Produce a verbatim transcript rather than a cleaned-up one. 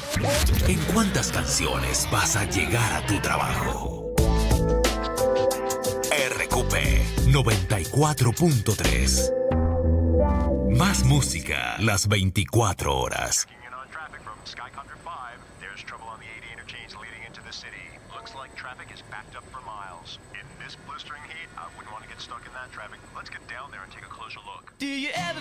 ¿En cuántas canciones vas a llegar a tu trabajo? R Q P noventa y cuatro punto tres. Más música las veinticuatro horas. Do you ever